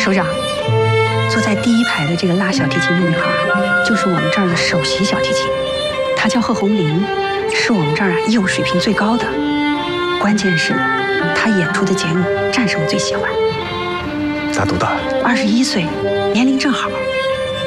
首长，坐在第一排的这个拉小提琴的女孩，就是我们这儿的首席小提琴，她叫贺红玲，是我们这儿业务水平最高的。关键是，她演出的节目战胜最喜欢。 她多大？ 21岁，年龄正好。